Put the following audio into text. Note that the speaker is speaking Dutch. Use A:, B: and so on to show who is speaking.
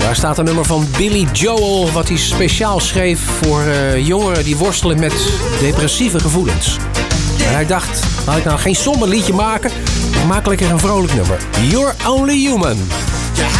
A: Daar staat een nummer van Billy Joel, wat hij speciaal schreef voor jongeren die worstelen met depressieve gevoelens. En hij dacht, laat ik nou geen somber liedje maken, ik maak lekker een vrolijk nummer. You're Only Human.